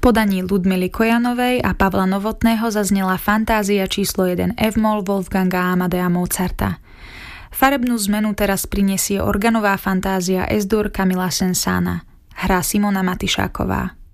podaní Ľudmily Kojanovej a Pavla Novotného zaznela fantázia číslo 1 F-moll Wolfganga Amadea Mozarta. Farebnú zmenu teraz prinesie organová fantázia S-dur Kamila Sensána. Hrá Simona Matišáková.